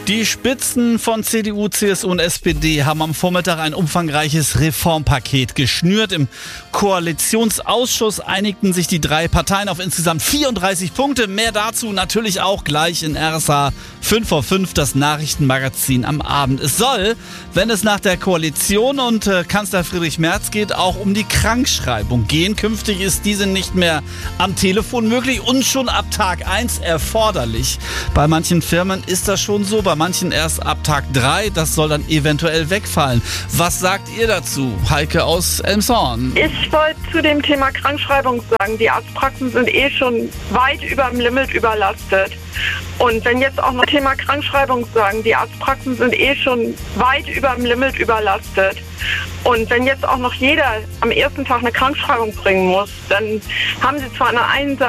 Die Spitzen von CDU, CSU und SPD haben am Vormittag ein umfangreiches Reformpaket geschnürt. Im Koalitionsausschuss einigten sich die drei Parteien auf insgesamt 34 Punkte. Mehr dazu natürlich auch gleich in RSA 5 vor 5, das Nachrichtenmagazin am Abend. Es soll, wenn es nach der Koalition und Kanzler Friedrich Merz geht, auch um die Krankschreibung gehen. Künftig ist diese nicht mehr am Telefon möglich und schon ab Tag 1 erforderlich. Bei manchen Firmen ist das schon so, bei manchen erst ab Tag 3. Das soll dann eventuell wegfallen. Was sagt ihr dazu? Heike aus Elmshorn. Ich wollte zu dem Thema Krankschreibung sagen, die Arztpraxen sind schon weit über dem Limit überlastet. Und wenn jetzt auch noch Thema Krankschreibung sagen, die Arztpraxen sind schon weit über dem Limit überlastet. Und wenn jetzt auch noch jeder am ersten Tag eine Krankschreibung bringen muss, dann haben sie zwar an der einen